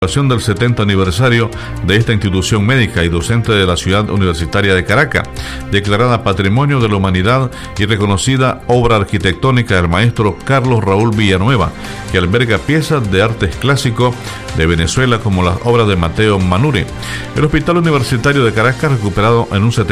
del 70 aniversario de esta institución médica y docente de la ciudad universitaria de Caracas, declarada Patrimonio de la Humanidad y reconocida obra arquitectónica del maestro Carlos Raúl Villanueva, que alberga piezas de arte clásico de Venezuela como las obras de Mateo Manuri. El Hospital Universitario de Caracas, recuperado en un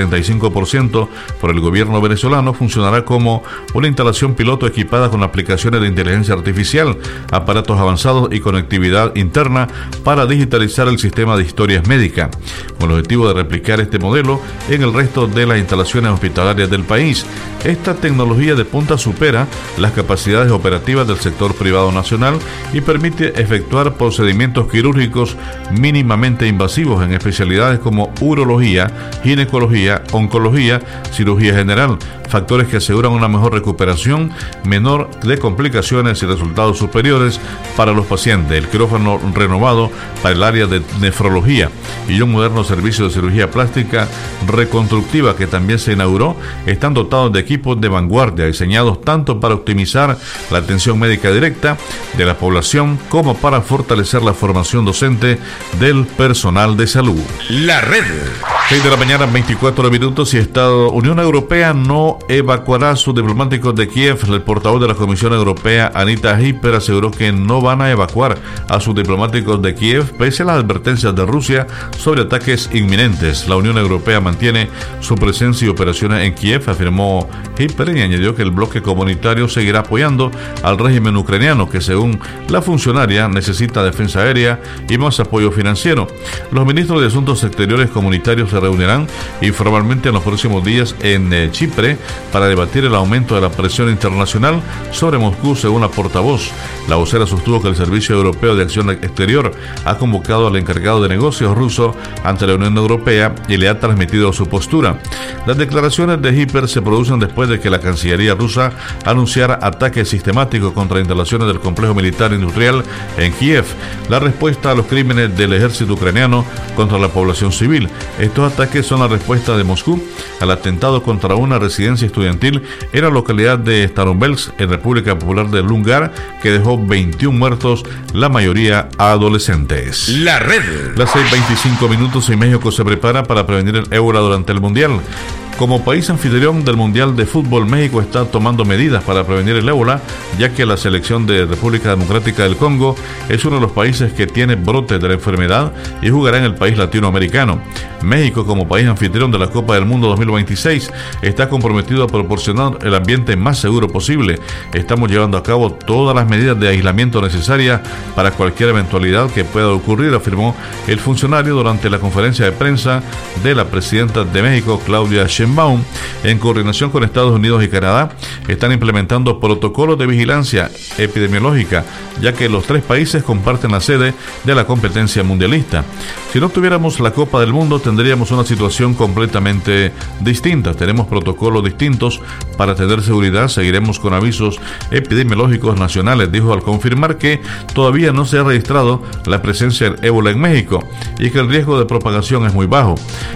75% por el gobierno venezolano, funcionará como una instalación piloto equipada con aplicaciones de inteligencia artificial, aparatos avanzados y conectividad interna para digitalizar el sistema de historias médicas, con el objetivo de replicar este modelo en el resto de las instalaciones hospitalarias del país. Esta tecnología de punta supera las capacidades operativas del sector privado nacional y permite efectuar procedimientos quirúrgicos mínimamente invasivos en especialidades como urología, ginecología, oncología, cirugía general, factores que aseguran una mejor recuperación, menor de complicaciones y resultados superiores para los pacientes. El quirófano renovado para el área de nefrología y un moderno servicio de cirugía plástica reconstructiva que también se inauguró están dotados de equipos de vanguardia diseñados tanto para optimizar la atención médica directa de la población como para fortalecer la formación docente del personal de salud. La red. 6 de la mañana, 24 minutos, y Unión Europea no evacuará a sus diplomáticos de Kiev. El portavoz de la Comisión Europea, Anita Hipper, aseguró que no van a evacuar a sus diplomáticos de Kiev pese a las advertencias de Rusia sobre ataques inminentes. La Unión Europea mantiene su presencia y operaciones en Kiev, afirmó Hipper, y añadió que el bloque comunitario seguirá apoyando al régimen ucraniano, que según la funcionaria necesita defensa aérea y más apoyo financiero. Los ministros de Asuntos Exteriores comunitarios se reunirán informalmente en los próximos días en Chipre para debatir el aumento de la presión internacional sobre Moscú, según la portavoz. La vocera sostuvo que el Servicio Europeo de Acción Exterior ha convocado al encargado de negocios ruso ante la Unión Europea y le ha transmitido su postura. Las declaraciones de Hipper se producen después de que la Cancillería rusa anunciara ataques sistemáticos contra instalaciones del complejo militar industrial en Kiev, la respuesta a los crímenes del ejército ucraniano contra la población civil. Estos ataques son la respuesta de Moscú al atentado contra una residencia estudiantil en la localidad de Starombelsk, en República Popular de Lungar, que dejó 21 muertos, la mayoría adolescentes. La red. Las 6:25 minutos y México se prepara para prevenir el ébola durante el Mundial. Como país anfitrión del Mundial de Fútbol, México está tomando medidas para prevenir el ébola, ya que la selección de República Democrática del Congo es uno de los países que tiene brotes de la enfermedad y jugará en el país latinoamericano. México, como país anfitrión de la Copa del Mundo 2026, está comprometido a proporcionar el ambiente más seguro posible. Estamos llevando a cabo todas las medidas de aislamiento necesarias para cualquier eventualidad que pueda ocurrir, afirmó el funcionario durante la conferencia de prensa de la presidenta de México, Claudia Sheinbaum. En coordinación con Estados Unidos y Canadá, están implementando protocolos de vigilancia epidemiológica, ya que los tres países comparten la sede de la competencia mundialista. Si no tuviéramos la Copa del Mundo, tendríamos una situación completamente distinta. Tenemos protocolos distintos para tener seguridad. Seguiremos con avisos epidemiológicos nacionales, dijo, al confirmar que todavía no se ha registrado la presencia del ébola en México y que el riesgo de propagación es muy bajo.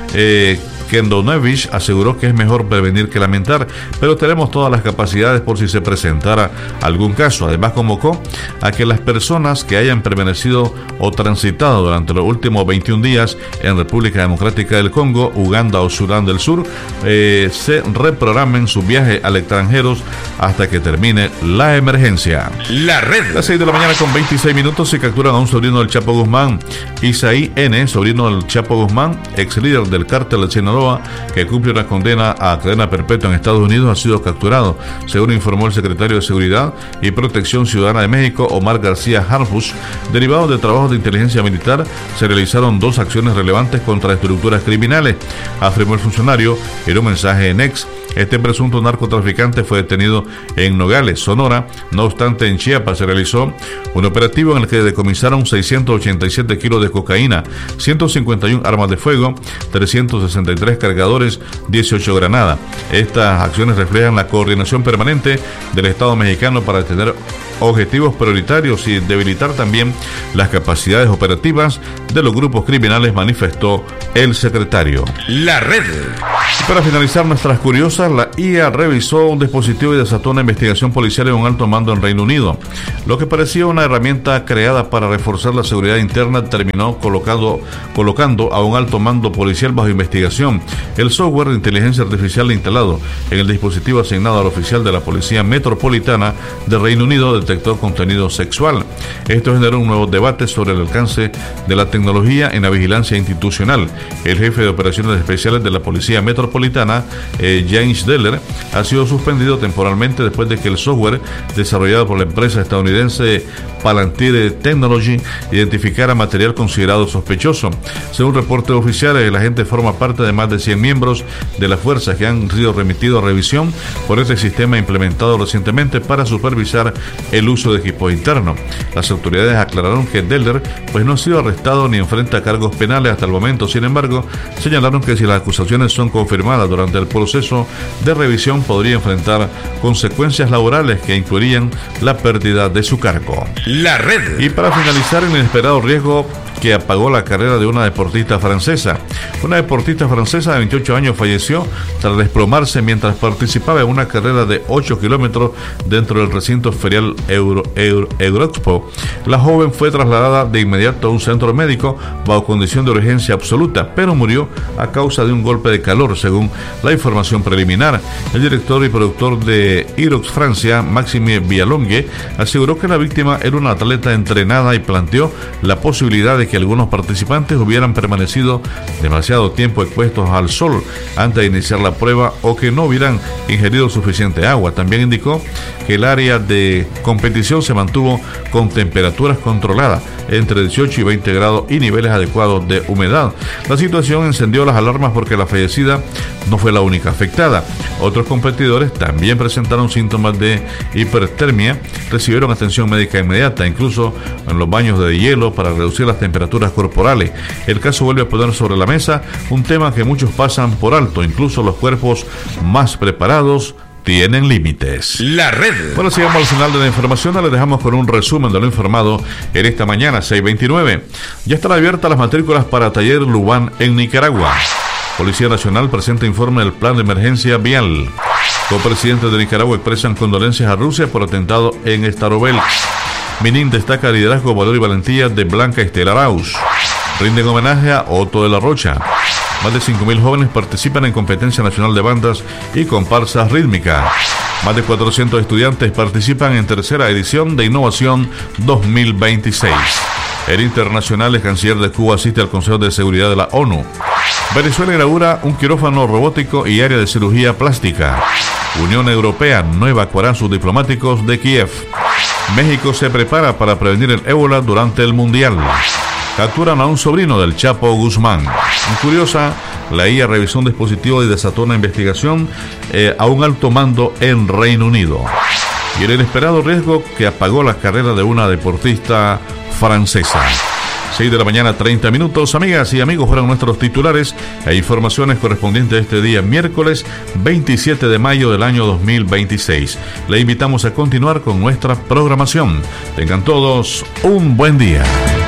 Kendonevich aseguró que es mejor prevenir que lamentar, pero tenemos todas las capacidades por si se presentara algún caso. Además, convocó a que las personas que hayan permanecido o transitado durante los últimos 21 días en República Democrática del Congo, Uganda o Sudán del Sur se reprogramen su viaje al extranjero hasta que termine la emergencia. La red. Las 6 de la mañana con 26 minutos se capturan a un sobrino del Chapo Guzmán. Isaí N., sobrino del Chapo Guzmán, ex líder del cártel de Sinaloa, que cumple una condena a cadena perpetua en Estados Unidos, ha sido capturado. Según informó el secretario de Seguridad y Protección Ciudadana de México, Omar García Harfuch, derivado de trabajos de inteligencia militar, se realizaron 2 acciones relevantes contra estructuras criminales, afirmó el funcionario en un mensaje en X. Este presunto narcotraficante fue detenido en Nogales, Sonora. No obstante, en Chiapas se realizó un operativo en el que decomisaron 687 kilos de cocaína, 151 armas de fuego, 363 cargadores, 18 granadas. Estas acciones reflejan la coordinación permanente del Estado mexicano para detener objetivos prioritarios y debilitar también las capacidades operativas de los grupos criminales, manifestó el secretario. La red. Y para finalizar nuestras curiosas cosas, la IA revisó un dispositivo y desató una investigación policial en un alto mando en Reino Unido. Lo que parecía una herramienta creada para reforzar la seguridad interna terminó colocando a un alto mando policial bajo investigación. El software de inteligencia artificial instalado en el dispositivo asignado al oficial de la Policía Metropolitana de Reino Unido detectó contenido sexual. Esto generó un nuevo debate sobre el alcance de la tecnología en la vigilancia institucional. El jefe de operaciones especiales de la Policía Metropolitana, James Deller, ha sido suspendido temporalmente después de que el software desarrollado por la empresa estadounidense Palantir Technology identificara material considerado sospechoso. Según reportes oficiales, el agente forma parte de más de 100 miembros de las fuerzas que han sido remitidos a revisión por este sistema implementado recientemente para supervisar el uso de equipos internos. Las autoridades aclararon que Deller no ha sido arrestado ni enfrenta cargos penales hasta el momento. Sin embargo, señalaron que si las acusaciones son confirmadas durante el proceso de revisión, podría enfrentar consecuencias laborales que incluirían la pérdida de su cargo. La red. Y para finalizar, el inesperado riesgo que apagó la carrera de una deportista francesa. Una deportista francesa de 28 años falleció tras desplomarse mientras participaba en una carrera de 8 kilómetros dentro del recinto ferial Eurexpo. La joven fue trasladada de inmediato a un centro médico bajo condición de urgencia absoluta, pero murió a causa de un golpe de calor, según la información preliminar. El director y productor de Irox Francia, Maxime Villalongue, aseguró que la víctima era una atleta entrenada y planteó la posibilidad de que algunos participantes hubieran permanecido demasiado tiempo expuestos al sol antes de iniciar la prueba o que no hubieran ingerido suficiente agua. También indicó que el área de competición se mantuvo con temperaturas controladas entre 18 y 20 grados y niveles adecuados de humedad. La situación encendió las alarmas porque la fallecida no fue la única afectada. Otros competidores también presentaron síntomas de hipertermia, recibieron atención médica inmediata, incluso en los baños de hielo para reducir las temperaturas corporales. El caso vuelve a poner sobre la mesa un tema que muchos pasan por alto, incluso los cuerpos más preparados tienen límites. La red. Bueno, sigamos al final de la información. Les dejamos con un resumen de lo informado en esta mañana, 6:29. Ya están abiertas las matrículas para Taller Lubán en Nicaragua. Policía Nacional presenta informe del plan de emergencia vial. Copresidentes de Nicaragua expresan condolencias a Rusia por atentado en Starovell. Minin destaca liderazgo, valor y valentía de Blanca Estela Arauz. Rinden homenaje a Otto de la Rocha. Más de 5.000 jóvenes participan en competencia nacional de bandas y comparsas rítmicas. Más de 400 estudiantes participan en tercera edición de Innovación 2026. El internacional canciller de Cuba asiste al Consejo de Seguridad de la ONU. Venezuela inaugura un quirófano robótico y área de cirugía plástica. Unión Europea no evacuará a sus diplomáticos de Kiev. México se prepara para prevenir el ébola durante el Mundial. Capturan a un sobrino del Chapo Guzmán. Curiosa, la IA revisó un dispositivo y desató una investigación a un alto mando en Reino Unido. Y el inesperado riesgo que apagó la carrera de una deportista francesa. 6 de la mañana, 30 minutos. Amigas y amigos, fueron nuestros titulares e informaciones correspondientes a este día, miércoles 27 de mayo del año 2026. Le invitamos a continuar con nuestra programación. Tengan todos un buen día.